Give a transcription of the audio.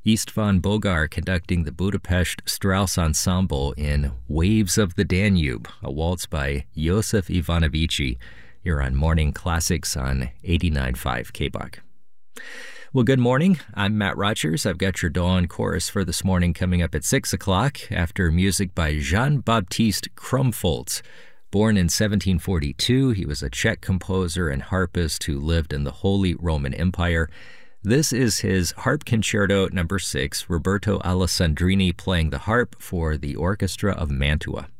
Istvan Bogar conducting the Budapest Strauss Ensemble in Waves of the Danube, a waltz by Josef Ivanovici, here on Morning Classics on 89.5 KBOK. Well, good morning. I'm Matt Rogers. I've got your dawn chorus for this morning coming up at 6 o'clock after music by Jean-Baptiste Krumfoltz. Born in 1742, he was a Czech composer and harpist who lived in the Holy Roman Empire. This is his Harp Concerto No. 6, Roberto Alessandrini playing the harp for the Orchestra of Mantua.